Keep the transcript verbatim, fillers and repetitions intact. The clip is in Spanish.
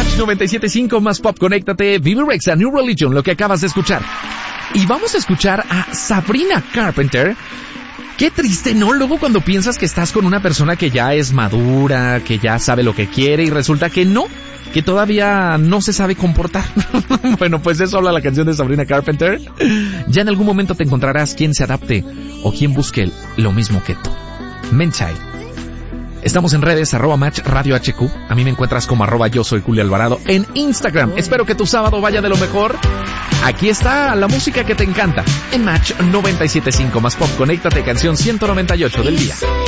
Match noventa y siete punto cinco más pop, conéctate, Vivi Rexha, New Religion, lo que acabas de escuchar. Y vamos a escuchar a Sabrina Carpenter. Qué triste, ¿no? Luego cuando piensas que estás con una persona que ya es madura, que ya sabe lo que quiere y resulta que no, que todavía no se sabe comportar. Bueno, pues eso habla la canción de Sabrina Carpenter. Ya en algún momento te encontrarás quien se adapte o quien busque lo mismo que tú. Menchai. Estamos en redes, arroba Match Radio H Q. A mí me encuentras como arroba yo soy Julio Alvarado en Instagram. Espero que tu sábado vaya de lo mejor. Aquí está la música que te encanta en Match noventa y siete punto cinco más pop. Conéctate, canción ciento noventa y ocho del día.